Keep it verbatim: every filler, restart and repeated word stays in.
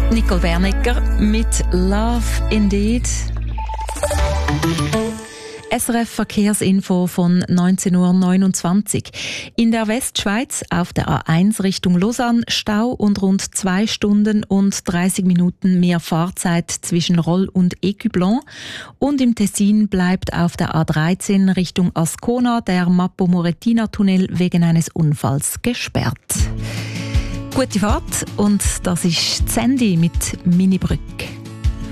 Nicole Bernecker mit Love Indeed. S R F Verkehrsinfo von neunzehn Uhr neunundzwanzig. In der Westschweiz auf der A eins Richtung Lausanne Stau und rund zwei Stunden und dreißig Minuten mehr Fahrzeit zwischen Roll und Écublens. Und im Tessin bleibt auf der A dreizehn Richtung Ascona der Mappo-Moretina-Tunnel wegen eines Unfalls gesperrt. Gute Fahrt und das ist Sandy mit Minibrück.